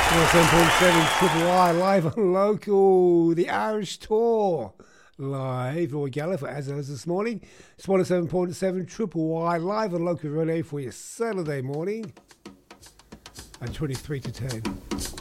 107.7 Triple I live on local. The Irish Tour live. Roy Gallagher as us this morning. It's 107.7 Triple Y live on local relay for your Saturday morning at 23 to 10.